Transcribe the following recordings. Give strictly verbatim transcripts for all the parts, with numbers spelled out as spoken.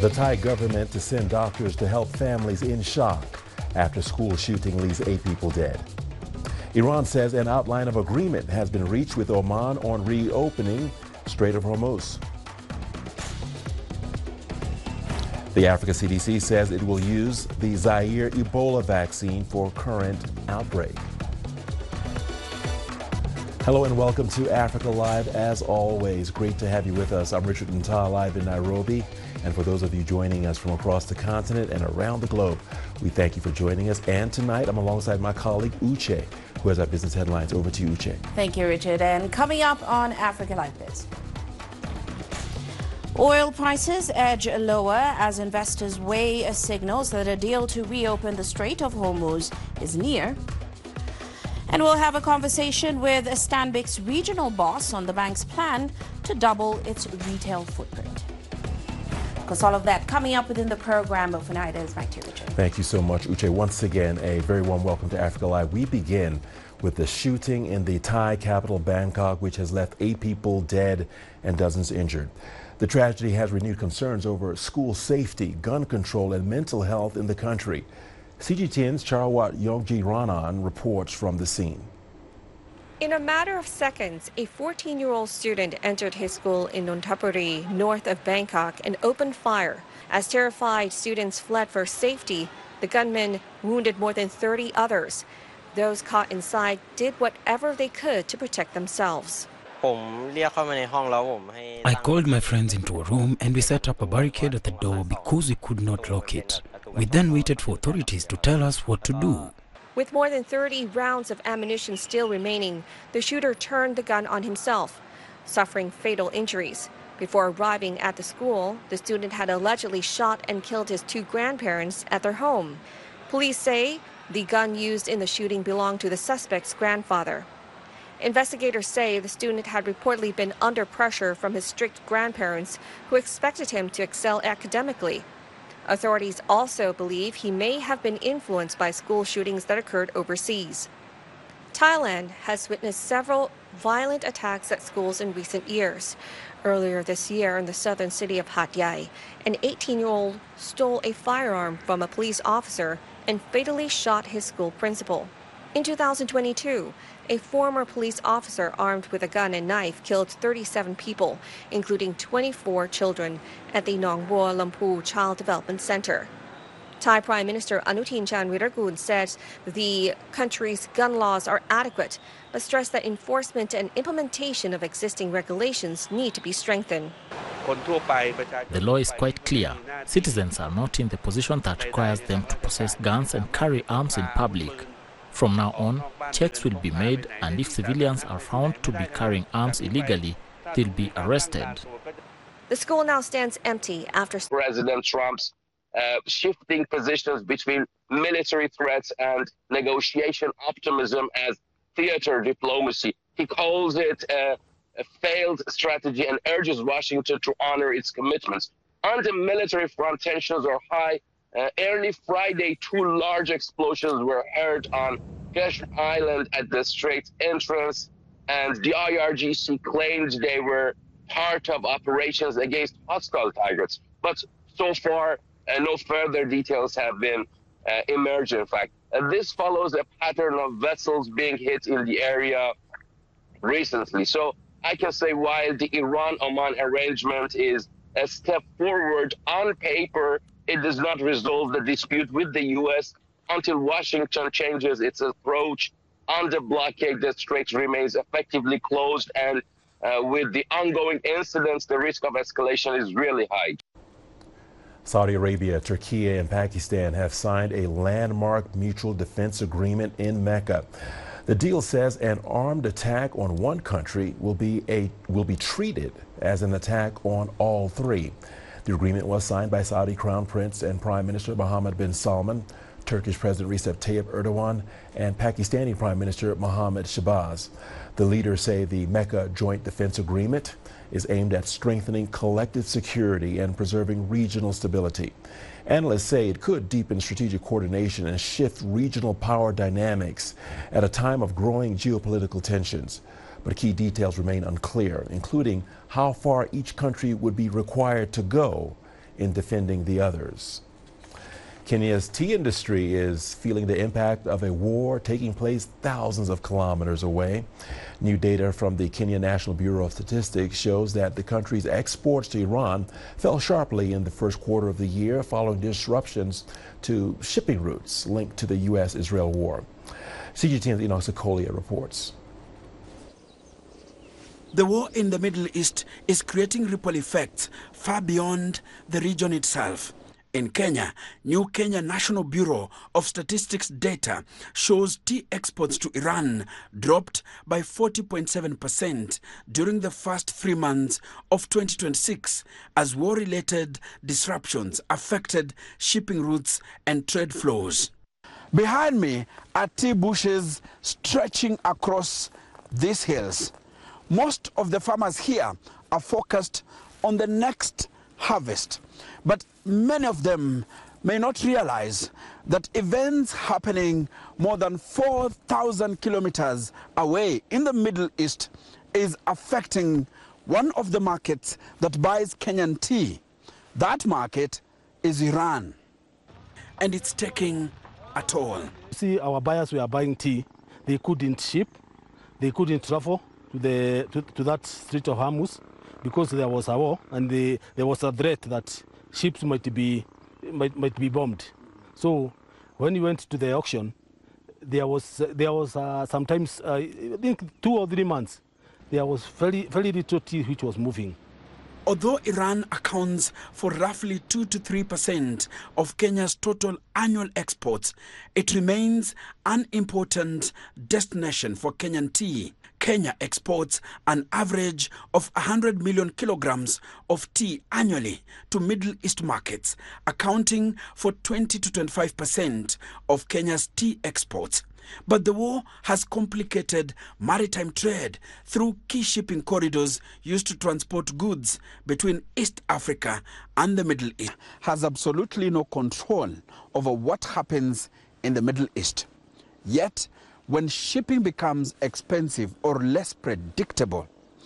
The Thai government to send doctors to help families in shock after school shooting leaves eight people dead. Iran says an outline of agreement has been reached with Oman on reopening Strait of Hormuz. The Africa C D C says it will use the Zaire Ebola vaccine for current outbreak. Hello and welcome to Africa Live. As always, great to have you with us. I'm Richard Ntah, live in Nairobi. And for those of you joining us from across the continent and around the globe, we thank you for joining us. And tonight, I'm alongside my colleague, Uche, who has our business headlines. Over to you, Uche. Thank you, Richard. And coming up on Africa Live Biz. Oil prices edge lower as investors weigh signals that a deal to reopen the Strait of Hormuz is near. And we'll have a conversation with Stanbic's regional boss on the bank's plan to double its retail footprint. Of course, all of that coming up within the program. But for now, it is back to you, Richard. Thank you so much, Uche. Once again, a very warm welcome to Africa Live. We begin with the shooting in the Thai capital, Bangkok, which has left eight people dead and dozens injured. The tragedy has renewed concerns over school safety, gun control, and mental health in the country. C G T N's Charawat Yongji-Ranan reports from the scene. In a matter of seconds, a fourteen-year-old student entered his school in Nonthaburi, north of Bangkok, and opened fire. As terrified students fled for safety, the gunman wounded more than thirty others. Those caught inside did whatever they could to protect themselves. I called my friends into a room and we set up a barricade at the door because we could not lock it. We then waited for authorities to tell us what to do. With more than thirty rounds of ammunition still remaining, the shooter turned the gun on himself, suffering fatal injuries. Before arriving at the school, the student had allegedly shot and killed his two grandparents at their home. Police say the gun used in the shooting belonged to the suspect's grandfather. Investigators say the student had reportedly been under pressure from his strict grandparents, who expected him to excel academically. Authorities also believe he may have been influenced by school shootings that occurred overseas. Thailand has witnessed several violent attacks at schools in recent years. Earlier this year in the southern city of Hat Yai, an eighteen-year-old stole a firearm from a police officer and fatally shot his school principal. In two thousand twenty-two, a former police officer armed with a gun and knife killed thirty-seven people, including twenty-four children, at the Nong Bua Lampu Child Development Center. Thai Prime Minister Anutin Charnvirakul said the country's gun laws are adequate, but stressed that enforcement and implementation of existing regulations need to be strengthened. The law is quite clear. Citizens are not in the position that requires them to possess guns and carry arms in public. From now on, checks will be made, and if civilians are found to be carrying arms illegally, they'll be arrested. The school now stands empty after President Trump's uh, shifting positions between military threats and negotiation optimism as theater diplomacy. He calls it uh, a failed strategy and urges Washington to honor its commitments. On the military front, tensions are high. Uh, early Friday, two large explosions were heard on Kesh Island at the Strait's entrance, and the I R G C claimed they were part of operations against hostile targets. But so far, uh, no further details have been uh, emerged, in fact. Uh, this follows a pattern of vessels being hit in the area recently. So I can say while the Iran-Oman arrangement is a step forward on paper, it does not resolve the dispute with the U S until Washington changes its approach on the blockade. The strait remains effectively closed, and uh, with the ongoing incidents, the risk of escalation is really high. Saudi Arabia, Turkey, and Pakistan have signed a landmark mutual defense agreement in Mecca. The deal says an armed attack on one country will be a will be treated as an attack on all three. The agreement was signed by Saudi Crown Prince and Prime Minister Mohammed bin Salman, Turkish President Recep Tayyip Erdogan, and Pakistani Prime Minister Mohammad Shahbaz. The leaders say the Mecca Joint Defense Agreement is aimed at strengthening collective security and preserving regional stability. Analysts say it could deepen strategic coordination and shift regional power dynamics at a time of growing geopolitical tensions. But key details remain unclear, including how far each country would be required to go in defending the others. Kenya's tea industry is feeling the impact of a war taking place thousands of kilometers away. New data from the Kenya National Bureau of Statistics shows that the country's exports to Iran fell sharply in the first quarter of the year following disruptions to shipping routes linked to the U S Israel war. C G T N's Enoch Sokolia reports. The war in the Middle East is creating ripple effects far beyond the region itself. In Kenya, new Kenya National Bureau of Statistics data shows tea exports to Iran dropped by forty point seven percent during the first three months of twenty twenty-six as war-related disruptions affected shipping routes and trade flows. Behind me are tea bushes stretching across these hills. Most of the farmers here are focused on the next harvest, but many of them may not realize that events happening more than four thousand kilometers away in the Middle East is affecting one of the markets that buys Kenyan tea. That market is Iran, and it's taking a toll. See, our buyers were buying tea. They couldn't ship, they couldn't travel to the to, to that Strait of Hormuz because there was a war and the, there was a threat that ships might be might, might be bombed. So when we went to the auction, there was there was uh, sometimes uh, I think two or three months there was very very little tea which was moving. Although Iran accounts for roughly two to three percent of Kenya's total annual exports, it remains an important destination for Kenyan tea. Kenya exports an average of one hundred million kilograms of tea annually to Middle East markets, accounting for twenty to twenty-five percent of Kenya's tea exports. But the war has complicated maritime trade through key shipping corridors used to transport goods between East Africa and the Middle East. Has absolutely no control over what happens in the Middle East. Yet, when shipping becomes expensive or less predictable,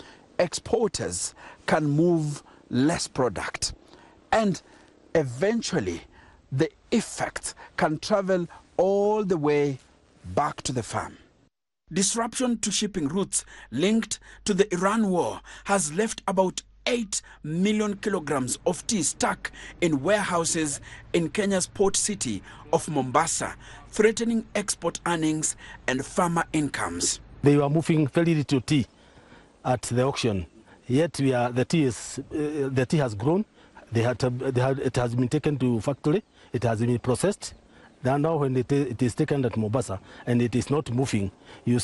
exporters can move less product. And eventually, the effect can travel all the way back to the farm. Disruption to shipping routes linked to the Iran war has left about eight million kilograms of tea stuck in warehouses in Kenya's port city of Mombasa, threatening export earnings and farmer incomes. They were moving very little tea at the auction. Yet we are, the tea is uh, the tea has grown. They had, to, they had it has been taken to factory. It has been processed. Now when it, it is taken at Mombasa and it is not moving, you